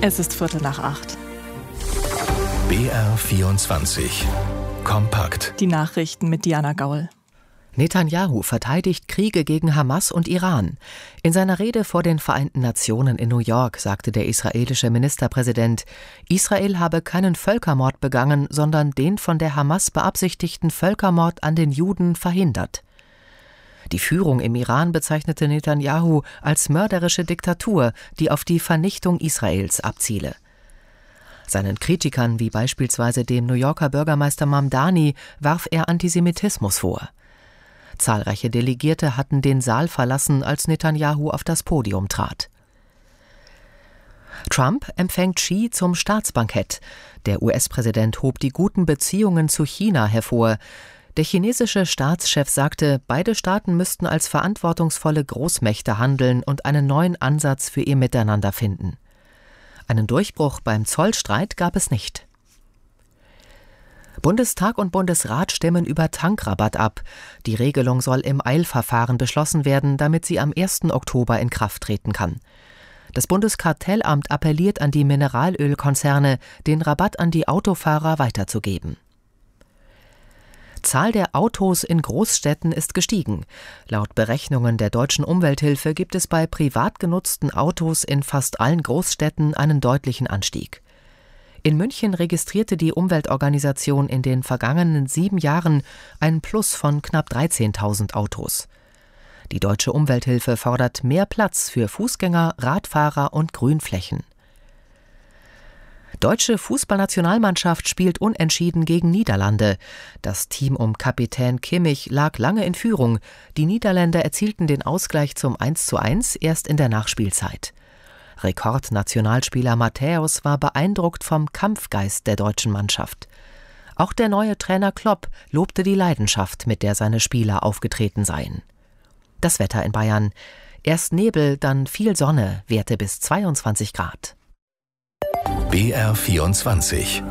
Es ist 7:45. BR 24. Kompakt. Die Nachrichten mit Diana Gaul. Netanyahu verteidigt Kriege gegen Hamas und Iran. In seiner Rede vor den Vereinten Nationen in New York sagte der israelische Ministerpräsident, Israel habe keinen Völkermord begangen, sondern den von der Hamas beabsichtigten Völkermord an den Juden verhindert. Die Führung im Iran bezeichnete Netanyahu als mörderische Diktatur, die auf die Vernichtung Israels abziele. Seinen Kritikern, wie beispielsweise dem New Yorker Bürgermeister Mamdani, warf er Antisemitismus vor. Zahlreiche Delegierte hatten den Saal verlassen, als Netanyahu auf das Podium trat. Trump empfängt Xi zum Staatsbankett. Der US-Präsident hob die guten Beziehungen zu China hervor. Der chinesische Staatschef sagte, beide Staaten müssten als verantwortungsvolle Großmächte handeln und einen neuen Ansatz für ihr Miteinander finden. Einen Durchbruch beim Zollstreit gab es nicht. Bundestag und Bundesrat stimmen über Tankrabatt ab. Die Regelung soll im Eilverfahren beschlossen werden, damit sie am 1. Oktober in Kraft treten kann. Das Bundeskartellamt appelliert an die Mineralölkonzerne, den Rabatt an die Autofahrer weiterzugeben. Zahl der Autos in Großstädten ist gestiegen. Laut Berechnungen der Deutschen Umwelthilfe gibt es bei privat genutzten Autos in fast allen Großstädten einen deutlichen Anstieg. In München registrierte die Umweltorganisation in den vergangenen 7 Jahren ein Plus von knapp 13.000 Autos. Die Deutsche Umwelthilfe fordert mehr Platz für Fußgänger, Radfahrer und Grünflächen. Deutsche Fußballnationalmannschaft spielt unentschieden gegen Niederlande. Das Team um Kapitän Kimmich lag lange in Führung. Die Niederländer erzielten den Ausgleich zum 1:1 erst in der Nachspielzeit. Rekordnationalspieler Matthäus war beeindruckt vom Kampfgeist der deutschen Mannschaft. Auch der neue Trainer Klopp lobte die Leidenschaft, mit der seine Spieler aufgetreten seien. Das Wetter in Bayern. Erst Nebel, dann viel Sonne, Werte bis 22 Grad. BR 24.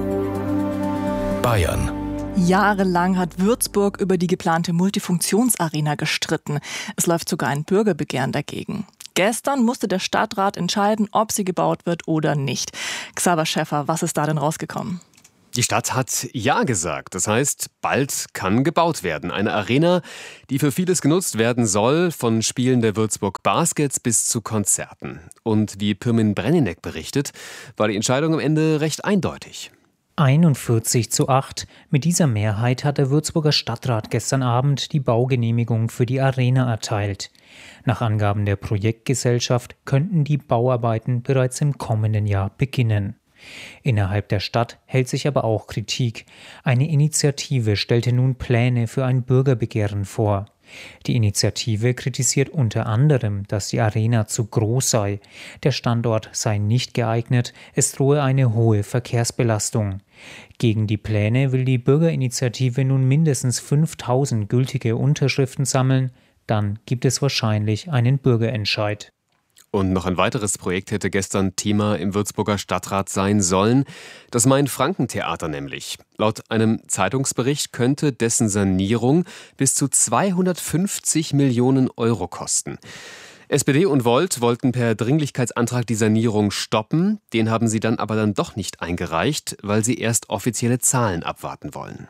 Bayern. Jahrelang hat Würzburg über die geplante Multifunktionsarena gestritten. Es läuft sogar ein Bürgerbegehren dagegen. Gestern musste der Stadtrat entscheiden, ob sie gebaut wird oder nicht. Xaver Schäffer, was ist da denn rausgekommen? Die Stadt hat Ja gesagt. Das heißt, bald kann gebaut werden. Eine Arena, die für vieles genutzt werden soll, von Spielen der Würzburg Baskets bis zu Konzerten. Und wie Pirmin Brenninek berichtet, war die Entscheidung am Ende recht eindeutig. 41:8. Mit dieser Mehrheit hat der Würzburger Stadtrat gestern Abend die Baugenehmigung für die Arena erteilt. Nach Angaben der Projektgesellschaft könnten die Bauarbeiten bereits im kommenden Jahr beginnen. Innerhalb der Stadt hält sich aber auch Kritik. Eine Initiative stellte nun Pläne für ein Bürgerbegehren vor. Die Initiative kritisiert unter anderem, dass die Arena zu groß sei. Der Standort sei nicht geeignet, es drohe eine hohe Verkehrsbelastung. Gegen die Pläne will die Bürgerinitiative nun mindestens 5.000 gültige Unterschriften sammeln. Dann gibt es wahrscheinlich einen Bürgerentscheid. Und noch ein weiteres Projekt hätte gestern Thema im Würzburger Stadtrat sein sollen. Das Main-Franken-Theater nämlich. Laut einem Zeitungsbericht könnte dessen Sanierung bis zu 250 Millionen Euro kosten. SPD und Volt wollten per Dringlichkeitsantrag die Sanierung stoppen. Den haben sie dann aber doch nicht eingereicht, weil sie erst offizielle Zahlen abwarten wollen.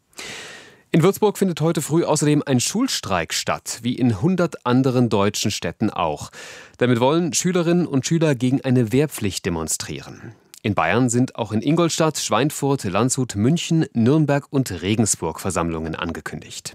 In Würzburg findet heute früh außerdem ein Schulstreik statt, wie in 100 anderen deutschen Städten auch. Damit wollen Schülerinnen und Schüler gegen eine Wehrpflicht demonstrieren. In Bayern sind auch in Ingolstadt, Schweinfurt, Landshut, München, Nürnberg und Regensburg Versammlungen angekündigt.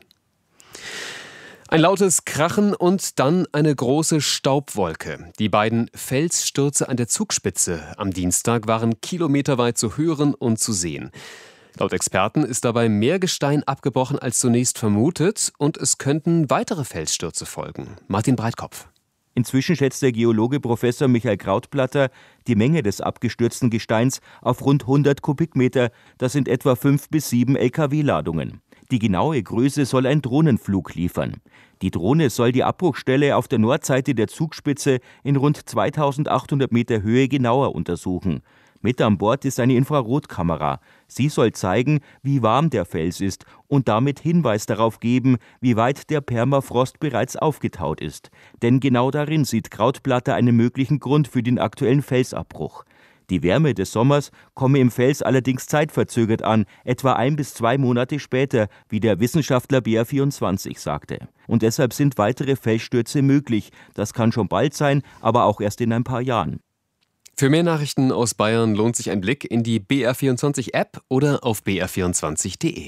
Ein lautes Krachen und dann eine große Staubwolke. Die beiden Felsstürze an der Zugspitze am Dienstag waren kilometerweit zu hören und zu sehen. Laut Experten ist dabei mehr Gestein abgebrochen als zunächst vermutet und es könnten weitere Felsstürze folgen. Martin Breitkopf. Inzwischen schätzt der Geologe Professor Michael Krautblatter die Menge des abgestürzten Gesteins auf rund 100 Kubikmeter. Das sind etwa 5 bis 7 Lkw-Ladungen. Die genaue Größe soll ein Drohnenflug liefern. Die Drohne soll die Abbruchstelle auf der Nordseite der Zugspitze in rund 2800 Meter Höhe genauer untersuchen. Mit an Bord ist eine Infrarotkamera. Sie soll zeigen, wie warm der Fels ist und damit Hinweis darauf geben, wie weit der Permafrost bereits aufgetaut ist. Denn genau darin sieht Krautplatter einen möglichen Grund für den aktuellen Felsabbruch. Die Wärme des Sommers komme im Fels allerdings zeitverzögert an, etwa 1 bis 2 Monate später, wie der Wissenschaftler BR24 sagte. Und deshalb sind weitere Felsstürze möglich. Das kann schon bald sein, aber auch erst in ein paar Jahren. Für mehr Nachrichten aus Bayern lohnt sich ein Blick in die BR24-App oder auf br24.de.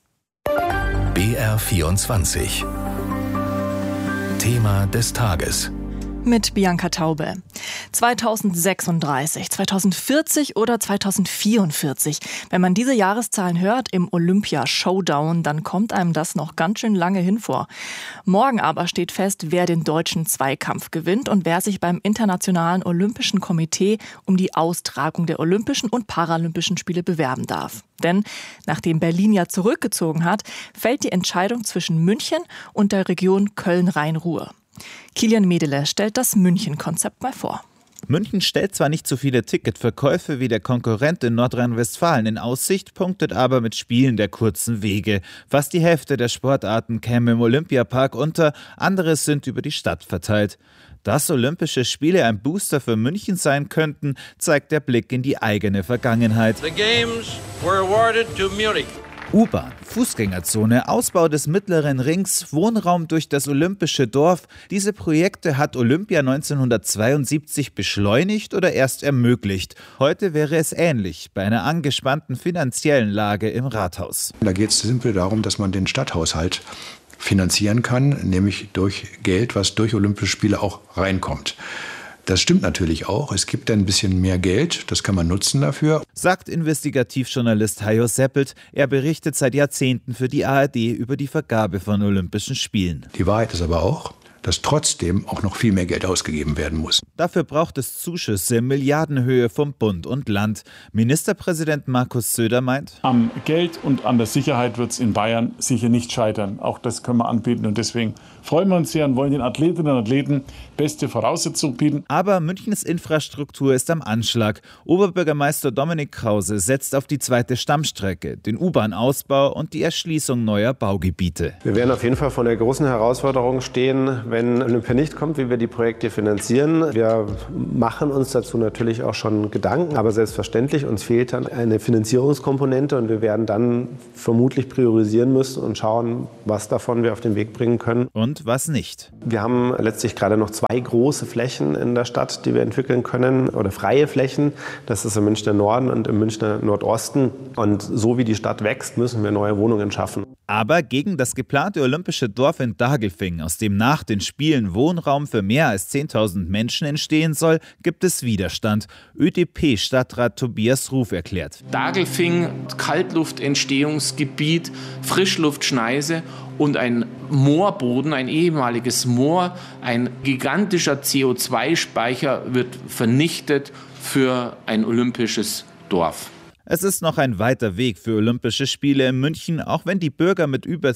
BR24 Thema des Tages. Mit Bianca Taube. 2036, 2040 oder 2044. Wenn man diese Jahreszahlen hört im Olympia-Showdown, dann kommt einem das noch ganz schön lange hin vor. Morgen aber steht fest, wer den deutschen Zweikampf gewinnt und wer sich beim Internationalen Olympischen Komitee um die Austragung der Olympischen und Paralympischen Spiele bewerben darf. Denn nachdem Berlin ja zurückgezogen hat, fällt die Entscheidung zwischen München und der Region Köln-Rhein-Ruhr. Kilian Medele stellt das München-Konzept mal vor. München stellt zwar nicht so viele Ticketverkäufe wie der Konkurrent in Nordrhein-Westfalen in Aussicht, punktet aber mit Spielen der kurzen Wege. Fast die Hälfte der Sportarten käme im Olympiapark unter, andere sind über die Stadt verteilt. Dass Olympische Spiele ein Booster für München sein könnten, zeigt der Blick in die eigene Vergangenheit. The games were awarded to Munich. U-Bahn, Fußgängerzone, Ausbau des Mittleren Rings, Wohnraum durch das Olympische Dorf. Diese Projekte hat Olympia 1972 beschleunigt oder erst ermöglicht. Heute wäre es ähnlich bei einer angespannten finanziellen Lage im Rathaus. Da geht es simpel darum, dass man den Stadthaushalt finanzieren kann, nämlich durch Geld, was durch Olympische Spiele auch reinkommt. Das stimmt natürlich auch. Es gibt ein bisschen mehr Geld, das kann man nutzen dafür. Sagt Investigativjournalist Hajo Seppelt. Er berichtet seit Jahrzehnten für die ARD über die Vergabe von Olympischen Spielen. Die Wahrheit ist aber auch, dass trotzdem auch noch viel mehr Geld ausgegeben werden muss. Dafür braucht es Zuschüsse in Milliardenhöhe vom Bund und Land. Ministerpräsident Markus Söder meint: Am Geld und an der Sicherheit wird es in Bayern sicher nicht scheitern. Auch das können wir anbieten und deswegen freuen wir uns sehr und wollen den Athletinnen und Athleten beste Voraussetzungen bieten. Aber Münchens Infrastruktur ist am Anschlag. Oberbürgermeister Dominik Krause setzt auf die zweite Stammstrecke, den U-Bahn-Ausbau und die Erschließung neuer Baugebiete. Wir werden auf jeden Fall vor der großen Herausforderung stehen, wenn Olympia nicht kommt, wie wir die Projekte finanzieren. Wir machen uns dazu natürlich auch schon Gedanken, aber selbstverständlich, uns fehlt dann eine Finanzierungskomponente und wir werden dann vermutlich priorisieren müssen und schauen, was davon wir auf den Weg bringen können. Und was nicht. Wir haben letztlich gerade noch 2 große Flächen in der Stadt, die wir entwickeln können, oder freie Flächen. Das ist im Münchner Norden und im Münchner Nordosten. Und so wie die Stadt wächst, müssen wir neue Wohnungen schaffen. Aber gegen das geplante Olympische Dorf in Dagelfing, aus dem nach den Spielen Wohnraum für mehr als 10.000 Menschen entstehen soll, gibt es Widerstand. ÖDP-Stadtrat Tobias Ruf erklärt: Dagelfing, Kaltluftentstehungsgebiet, Frischluftschneise und ein Moorboden, ein ehemaliges Moor, ein gigantischer CO2-Speicher wird vernichtet für ein olympisches Dorf. Es ist noch ein weiter Weg für Olympische Spiele in München, auch wenn die Bürger mit über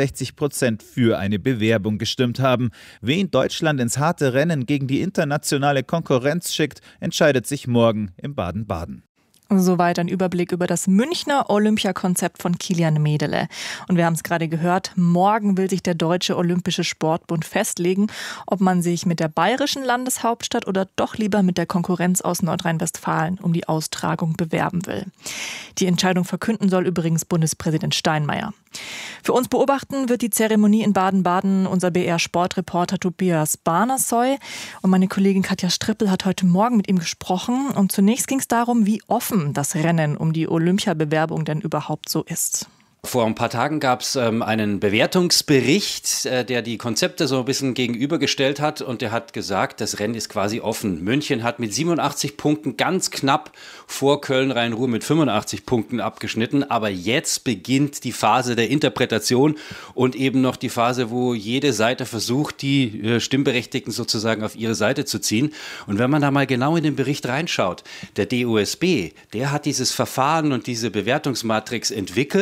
66% für eine Bewerbung gestimmt haben. Wen Deutschland ins harte Rennen gegen die internationale Konkurrenz schickt, entscheidet sich morgen in Baden-Baden. Soweit ein Überblick über das Münchner Olympiakonzept von Kilian Medele. Und wir haben es gerade gehört, morgen will sich der Deutsche Olympische Sportbund festlegen, ob man sich mit der bayerischen Landeshauptstadt oder doch lieber mit der Konkurrenz aus Nordrhein-Westfalen um die Austragung bewerben will. Die Entscheidung verkünden soll übrigens Bundespräsident Steinmeier. Für uns beobachten wird die Zeremonie in Baden-Baden unser BR-Sportreporter Tobias Barnersoy. Und meine Kollegin Katja Strippel hat heute Morgen mit ihm gesprochen. Und zunächst ging es darum, wie offen das Rennen um die Olympiabewerbung denn überhaupt so ist. Vor ein paar Tagen gab es einen Bewertungsbericht, der die Konzepte so ein bisschen gegenübergestellt hat und der hat gesagt, das Rennen ist quasi offen. München hat mit 87 Punkten ganz knapp vor Köln-Rhein-Ruhr mit 85 Punkten abgeschnitten, aber jetzt beginnt die Phase der Interpretation und eben noch die Phase, wo jede Seite versucht, die Stimmberechtigten sozusagen auf ihre Seite zu ziehen. Und wenn man da mal genau in den Bericht reinschaut, der DOSB, der hat dieses Verfahren und diese Bewertungsmatrix entwickelt.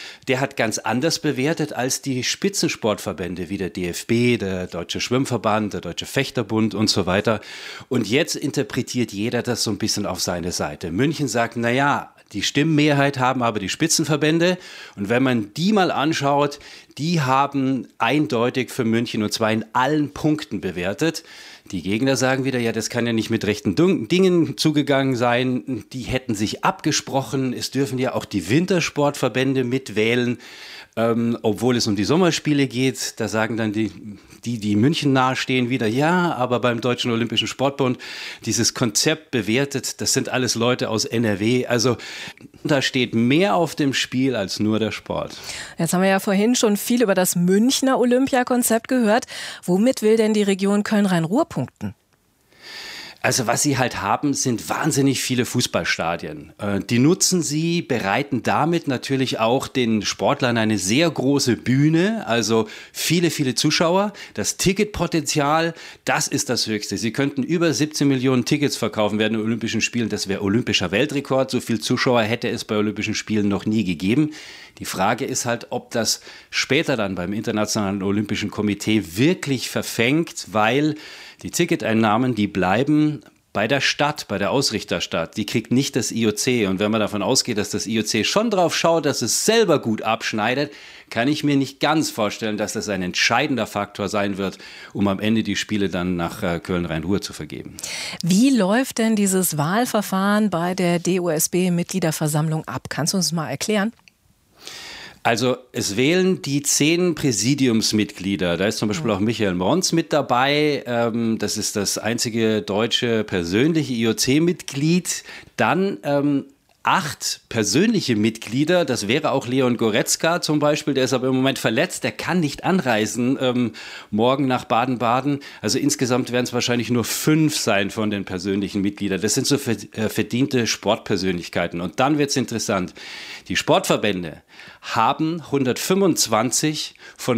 der hat ganz anders bewertet als die Spitzensportverbände wie der DFB, der Deutsche Schwimmverband, der Deutsche Fechterbund und so weiter. Und jetzt interpretiert jeder das so ein bisschen auf seine Seite. München sagt, naja, die Stimmenmehrheit haben aber die Spitzenverbände. Und wenn man die mal anschaut, die haben eindeutig für München und zwar in allen Punkten bewertet. Die Gegner sagen wieder, ja, das kann ja nicht mit rechten Dingen zugegangen sein. Die hätten sich abgesprochen. Es dürfen ja auch die Wintersportverbände mitwählen. Obwohl es um die Sommerspiele geht, da sagen dann die München nahestehen wieder, ja, aber beim Deutschen Olympischen Sportbund dieses Konzept bewertet, das sind alles Leute aus NRW, also da steht mehr auf dem Spiel als nur der Sport. Jetzt haben wir ja vorhin schon viel über das Münchner Olympiakonzept gehört. Womit will denn die Region Köln-Rhein-Ruhr punkten? Also was sie halt haben, sind wahnsinnig viele Fußballstadien. Die nutzen sie, bereiten damit natürlich auch den Sportlern eine sehr große Bühne, also viele, viele Zuschauer. Das Ticketpotenzial, das ist das Höchste. Sie könnten über 17 Millionen Tickets verkaufen während den Olympischen Spielen. Das wäre olympischer Weltrekord. So viel Zuschauer hätte es bei Olympischen Spielen noch nie gegeben. Die Frage ist halt, ob das später dann beim Internationalen Olympischen Komitee wirklich verfängt, weil die Ticketeinnahmen, die bleiben bei der Stadt, bei der Ausrichterstadt. Die kriegt nicht das IOC. Und wenn man davon ausgeht, dass das IOC schon drauf schaut, dass es selber gut abschneidet, kann ich mir nicht ganz vorstellen, dass das ein entscheidender Faktor sein wird, um am Ende die Spiele dann nach Köln-Rhein-Ruhr zu vergeben. Wie läuft denn dieses Wahlverfahren bei der DOSB-Mitgliederversammlung ab? Kannst du uns mal erklären? Also es wählen die 10 Präsidiumsmitglieder, da ist zum Beispiel auch Michael Mons mit dabei, das ist das einzige deutsche persönliche IOC-Mitglied, dann 8 persönliche Mitglieder, das wäre auch Leon Goretzka zum Beispiel, der ist aber im Moment verletzt, der kann nicht anreisen morgen nach Baden-Baden. Also insgesamt werden es wahrscheinlich nur 5 sein von den persönlichen Mitgliedern. Das sind so verdiente Sportpersönlichkeiten. Und dann wird es interessant. Die Sportverbände haben 125 von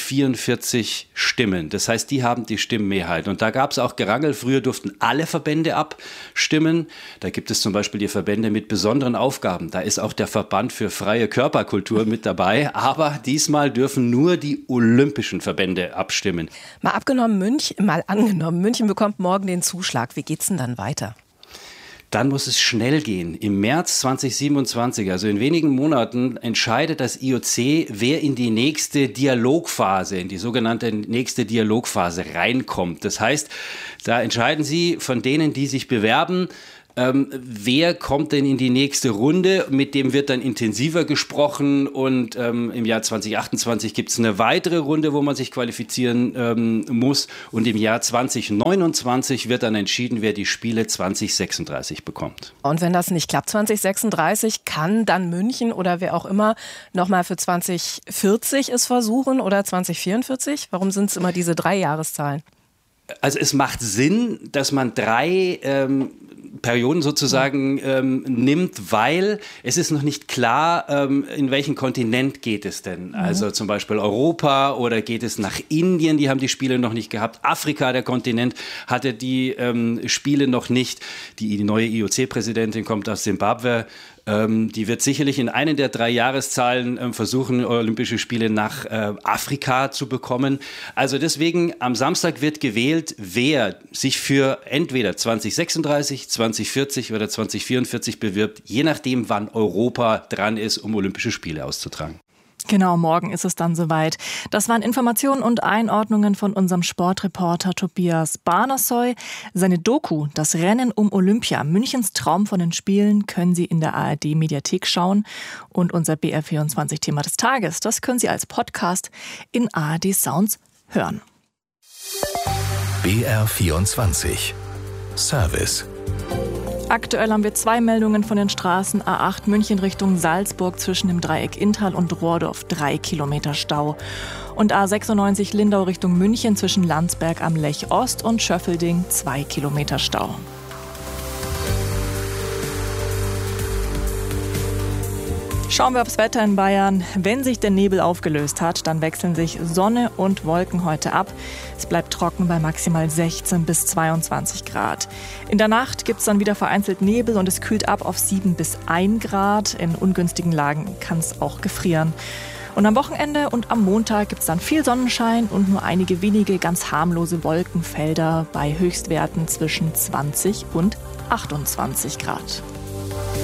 144 Stimmen. Das heißt, die haben die Stimmenmehrheit. Und da gab es auch Gerangel. Früher durften alle Verbände abstimmen. Da gibt es zum Beispiel die Verbände mit besonderen Aufgaben. Da ist auch der Verband für freie Körperkultur mit dabei. Aber diesmal dürfen nur die olympischen Verbände abstimmen. Mal angenommen, München bekommt morgen den Zuschlag. Wie geht's denn dann weiter? Dann muss es schnell gehen. Im März 2027, also in wenigen Monaten, entscheidet das IOC, wer in die nächste Dialogphase, in die sogenannte nächste Dialogphase reinkommt. Das heißt, da entscheiden sie von denen, die sich bewerben, wer kommt denn in die nächste Runde, mit dem wird dann intensiver gesprochen und im Jahr 2028 gibt es eine weitere Runde, wo man sich qualifizieren muss und im Jahr 2029 wird dann entschieden, wer die Spiele 2036 bekommt. Und wenn das nicht klappt 2036, kann dann München oder wer auch immer nochmal für 2040 es versuchen oder 2044? Warum sind es immer diese 3 Jahreszahlen? Also es macht Sinn, dass man 3 Perioden sozusagen nimmt, weil es ist noch nicht klar, in welchen Kontinent geht es denn. Also zum Beispiel Europa oder geht es nach Indien, die haben die Spiele noch nicht gehabt. Afrika, der Kontinent, hatte die Spiele noch nicht. Die neue IOC-Präsidentin kommt aus Simbabwe. Die wird sicherlich in einer der 3 Jahreszahlen versuchen, Olympische Spiele nach Afrika zu bekommen. Also deswegen, am Samstag wird gewählt, wer sich für entweder 2036, 2040 oder 2044 bewirbt, je nachdem, wann Europa dran ist, um Olympische Spiele auszutragen. Genau, morgen ist es dann soweit. Das waren Informationen und Einordnungen von unserem Sportreporter Tobias Barnesoy. Seine Doku, das Rennen um Olympia, Münchens Traum von den Spielen, können Sie in der ARD-Mediathek schauen. Und unser BR24-Thema des Tages, das können Sie als Podcast in ARD Sounds hören. BR24 Service. Aktuell haben wir 2 Meldungen von den Straßen A8 München Richtung Salzburg zwischen dem Dreieck Inntal und Rohrdorf 3 Kilometer Stau. Und A96 Lindau Richtung München zwischen Landsberg am Lech Ost und Schöffelding 2 Kilometer Stau. Schauen wir aufs Wetter in Bayern. Wenn sich der Nebel aufgelöst hat, dann wechseln sich Sonne und Wolken heute ab. Es bleibt trocken bei maximal 16 bis 22 Grad. In der Nacht gibt es dann wieder vereinzelt Nebel und es kühlt ab auf 7 bis 1 Grad. In ungünstigen Lagen kann es auch gefrieren. Und am Wochenende und am Montag gibt es dann viel Sonnenschein und nur einige wenige ganz harmlose Wolkenfelder bei Höchstwerten zwischen 20 und 28 Grad.